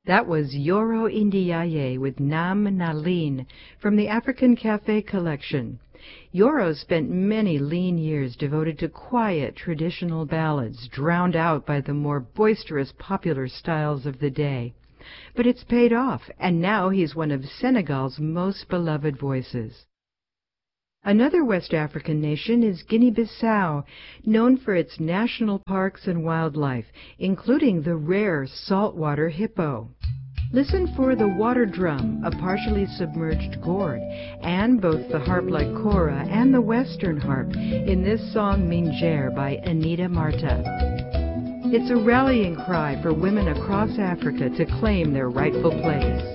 That was Yoro Indiaye with Nam Nalin from the African Cafe collection. Yoro spent many lean years devoted to quiet traditional ballads, drowned out by the more boisterous popular styles of the day. But it's paid off, and now he's one of Senegal's most beloved voices. Another West African nation is Guinea-Bissau, known for its national parks and wildlife, including the rare saltwater hippo. Listen for the water drum, a partially submerged gourd, and both the harp-like kora and the western harp in this song Minjer by Anita Marta. It's a rallying cry for women across Africa to claim their rightful place.